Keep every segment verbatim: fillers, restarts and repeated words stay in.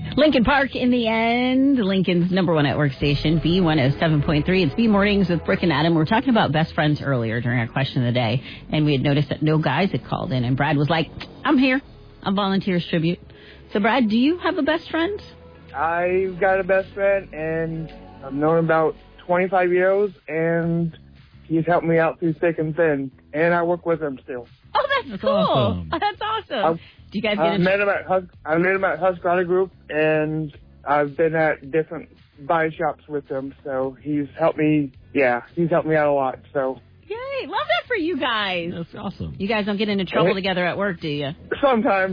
Lincoln Park in the end, Lincoln's number one network station, B one oh seven point three. It's B Mornings with Brick and Adam. We were talking about best friends earlier during our question of the day, and we had noticed that no guys had called in, and Brad was like, I'm here. I'm Volunteers Tribute. So, Brad, do you have a best friend? I've got a best friend, and I've known him about twenty-five years, and he's helped me out through thick and thin, and I work with him still. Oh, that's, that's cool. Awesome. Oh, that's awesome. I've, do you guys get I met him at Hus- I met him at Husqvarna Group, and I've been at different body shops with him, so he's helped me, yeah, he's helped me out a lot, so. Yay, love that for you guys. That's awesome. You guys don't get into trouble together at work, do you? Sometimes.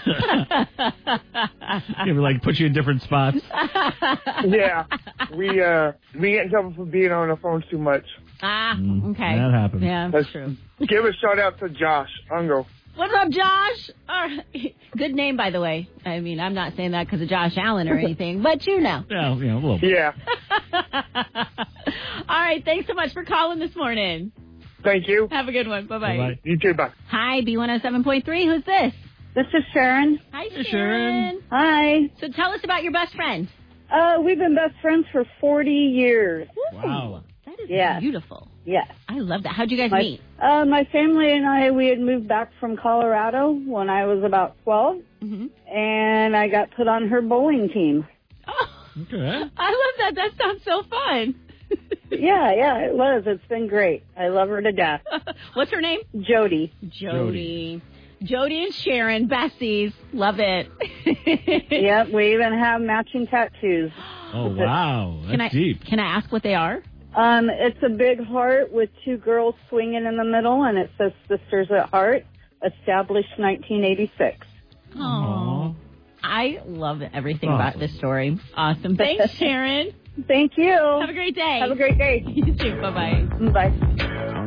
Give like put you in different spots. Yeah, we uh we get in trouble for being on the phones too much. Ah, Mm, okay. that happens. Yeah, that's true. Give a shout out to Josh Ungo. What's up, Josh? Uh, good name, by the way. I mean, I'm not saying that because of Josh Allen or anything, but you know. Yeah, you know, a little bit. Yeah. All right, thanks so much for calling this morning. Thank you. Have a good one. Bye-bye. Bye-bye. You too, bye. Hi, B one oh seven point three. Who's this? This is Sharon. Hi, Hey, Sharon. Sharon. Hi. So tell us about your best friend. Uh, we've been best friends for forty years. Wow. That is Yes. beautiful. Yes. I love that. How'd you guys My, meet? uh, my family and I, we had moved back from Colorado when I was about twelve, Mm-hmm. and I got put on her bowling team. Oh, Okay. I love that. That sounds so fun. Yeah, yeah, it was. It's been great. I love her to death. What's her name? Jody. Jody. Jody and Sharon, besties. Love it. Yep, we even have matching tattoos. Oh, wow. That's Can I, deep. Can I ask what they are? Um, it's a big heart with two girls swinging in the middle, and it says Sisters at Heart, established nineteen eighty-six. Oh, I love everything Awesome. about this story. Awesome. Thanks, Sharon. Thank you. Have a great day. Have a great day. You too. Bye-bye. Bye.